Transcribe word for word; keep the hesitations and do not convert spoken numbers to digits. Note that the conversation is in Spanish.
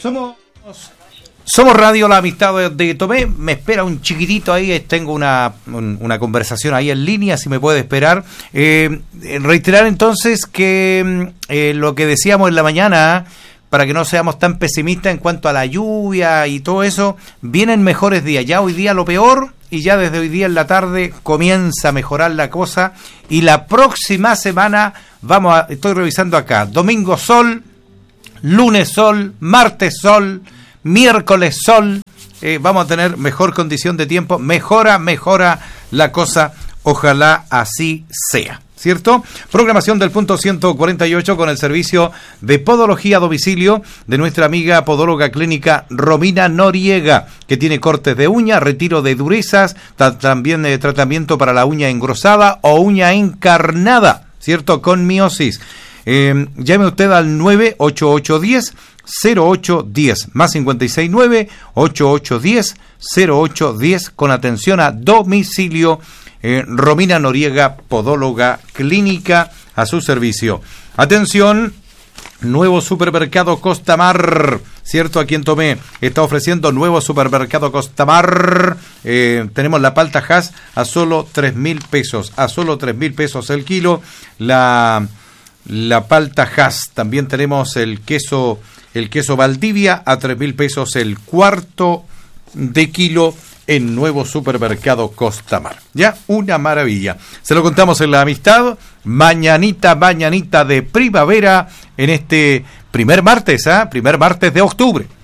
Somos Somos Radio La Amistad de, de Tomé. Me espera un chiquitito ahí. Tengo una, un, una conversación ahí en línea, si me puede esperar. Eh, reiterar entonces que eh, lo que decíamos en la mañana, para que no seamos tan pesimistas en cuanto a la lluvia y todo eso, vienen mejores días. Ya hoy día lo peor, y ya desde hoy día en la tarde comienza a mejorar la cosa. Y la próxima semana vamos a, estoy revisando acá, domingo sol, lunes sol, martes sol, miércoles sol, eh, vamos a tener mejor condición de tiempo, mejora, mejora la cosa, ojalá así sea, ¿cierto? Programación del punto ciento cuarenta y ocho con el servicio de podología a domicilio de nuestra amiga podóloga clínica Romina Noriega, que tiene cortes de uña, retiro de durezas, ta- también eh, tratamiento para la uña engrosada o uña encarnada, ¿cierto? Con miosis. Eh, llame usted al nueve ocho ocho uno cero cero ocho uno cero más cincuenta y seis nueve ocho ocho uno cero cero ocho uno cero con atención a domicilio. eh, Romina Noriega, podóloga clínica, a su servicio. Atención, nuevo supermercado Costamar, ¿cierto? Aquí en Tomé está ofreciendo nuevo supermercado Costamar. Eh, tenemos la palta Hass a solo tres mil pesos, a solo tres mil pesos el kilo. La La palta Hass. También tenemos el queso, el queso Valdivia a tres mil pesos el cuarto de kilo en nuevo supermercado Costamar. Ya, una maravilla. Se lo contamos en La Amistad. Mañanita, mañanita de primavera en este primer martes, ¿ah? ¿eh? Primer martes de octubre.